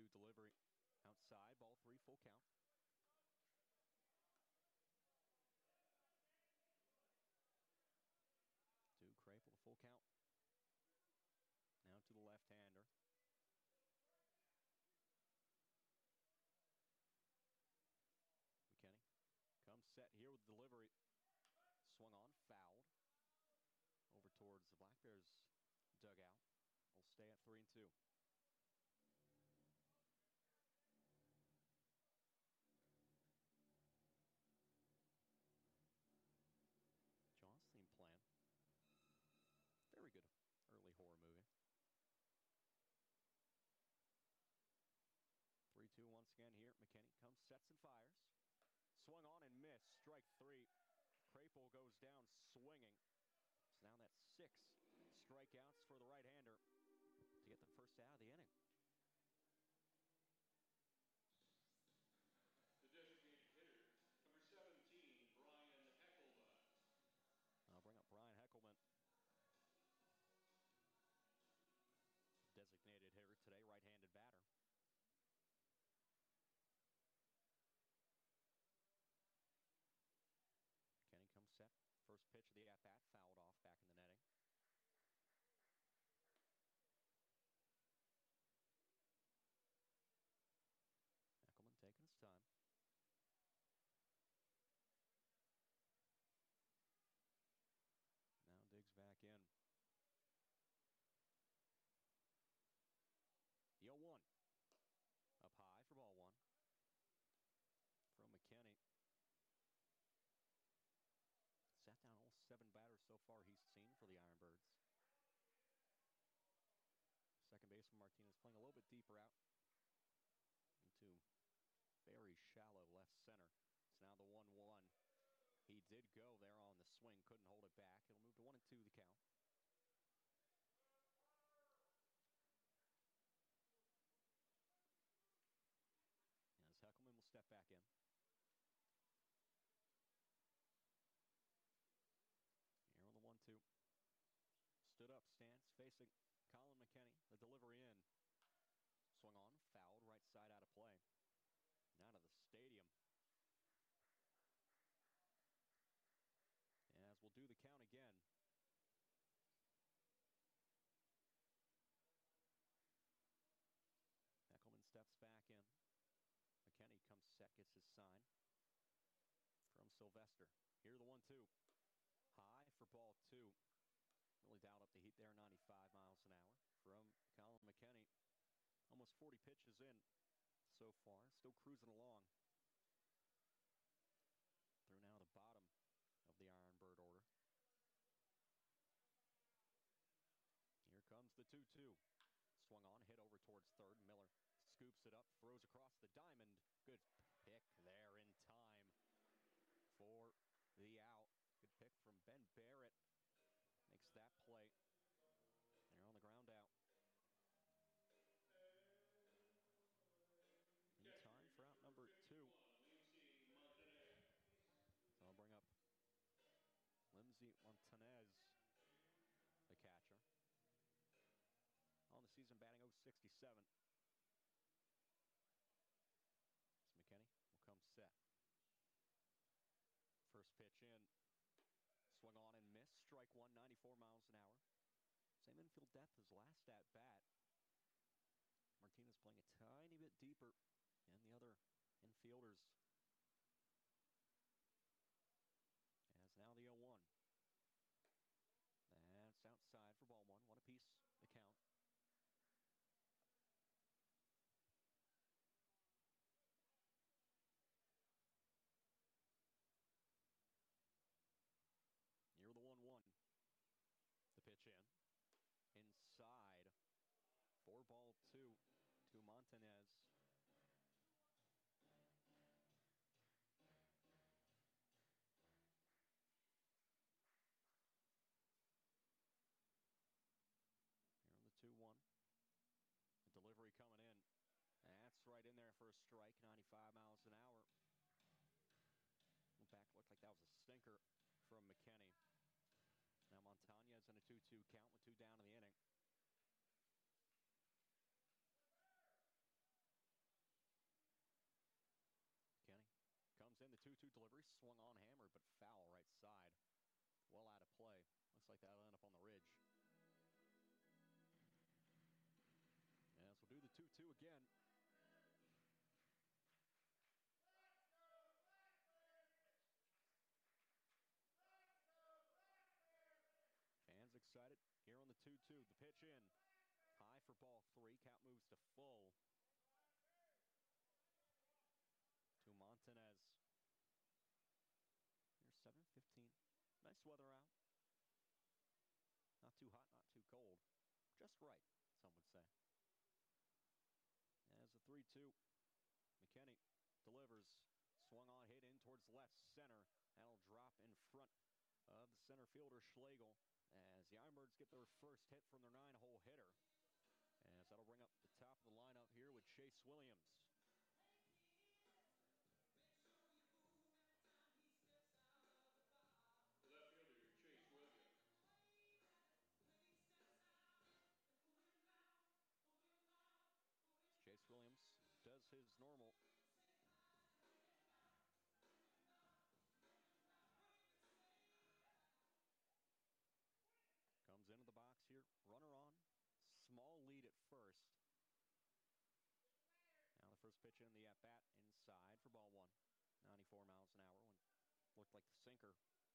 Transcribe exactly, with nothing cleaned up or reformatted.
delivery outside. Ball three, full count. To Krapel, the full count. Now to the left-hander. McKinney comes set here with delivery. Swung on, fouled. Over towards the Black Bears dugout. We'll stay at three and two. Jaws theme playing. Very good early horror movie. three two once again here. McKinney comes, sets and fires. Swung on and missed. Strike three. Krapel goes down swinging. So now that's six strikeouts for the right-hander to get the first out of the inning. The designated hitter, number seventeen, Brian Heckelman. I'll bring up Brian Heckelman. Designated hitter today, right-handed batter. Kenny comes set. First pitch of the at-bat, fouled off back in the netting. Heckelman taking his time. Now digs back in. The oh one. Up high for ball one. From McKinney. Sat down all seven batters so far he's seen for the Ironbirds. Second baseman Martinez playing a little bit deeper out into very shallow left center. It's now the one one. He did go there on the swing, couldn't hold it back. It'll move to one and two the count. As Heckelman will step back in. Here on the one two. Stood up stance facing Colin McKinney. The delivery in. Swung on, fouled, right side out of play. Out of the stadium. As we'll do the count again. Heckelman steps back in. McKinney comes set, gets his sign from Sylvester. Here the one two. High for ball two. Really dialed up the heat there, ninety-five miles an hour from Colin McKinney. Almost forty pitches in so far. Still cruising along. Through now the bottom of the Ironbird order. Here comes the two two. Swung on, hit over towards third. Miller scoops it up, throws across the diamond. Good pick there in time for the out. Good pick from Ben Barrett. Makes that play. They're on the ground out. In time for out number two. So I'll bring up Lindsey Montanez, the catcher. On the season batting oh sixty-seven. So McKinney will come set. First pitch in. Swung on and missed. Strike one, ninety-four miles an hour. Same infield depth as last at bat. Martinez playing a tiny bit deeper. And the other infielders. As now the oh one. That's outside for ball one. One apiece, the count. Near the one one. The pitch in. Inside. Four ball two to Montanez. Here on the two one. The delivery coming in. That's right in there for a strike. ninety-five miles an hour. Back looked like that was a stinker from McKinney. Now Montanez in a two two count with two down in the inning. two delivery, swung on, hammered, but foul right side. Well out of play. Looks like that'll end up on the ridge. As we'll do the two two again. Fans excited here on the two two. The pitch in. High for ball three. Count moves to full. To Montanez. Here's seven fifteen. Nice weather out. Not too hot, not too cold. Just right, some would say. As a three two. McKinney delivers. Swung on, hit in towards left center. That'll drop in front of the center fielder Schlegel. As the Ironbirds get their first hit from their nine-hole hitter. As that'll bring up the top of the lineup here with Chase Williams. The left fielder, Chase Williams. Chase Williams does his normal. Comes into the box here. Runner on. Small lead at first. Now the first pitch in the at-bat inside for ball one. ninety-four miles an hour when looked like the sinker